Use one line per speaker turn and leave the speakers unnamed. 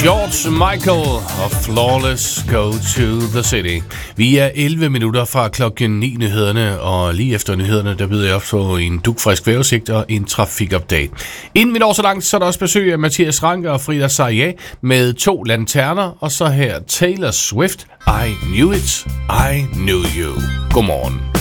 George Michael og Flawless Go to the City. Vi er 11 minutter fra klokken 9 nyhederne, og lige efter nyhederne, der byder jeg op på en dugfrisk vejrudsigt og en trafikupdate. Inden vi når så langt, så er der også besøg af Mathias Rank og Frida Saria med 2 lanterner, og så her Taylor Swift, I Knew It, I Knew You. Godmorgen.